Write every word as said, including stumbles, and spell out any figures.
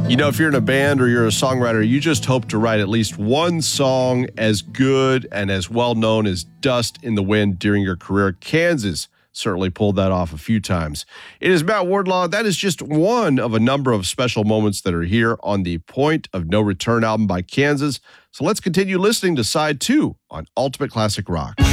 You know, if you're in a band or you're a songwriter, you just hope to write at least one song as good and as well known as Dust in the Wind during your career. Kansas certainly pulled that off a few times. It is Matt Wardlaw. That is just one of a number of special moments that are here on the Point of No Return album by Kansas. So let's continue listening to side two on Ultimate Classic Rock.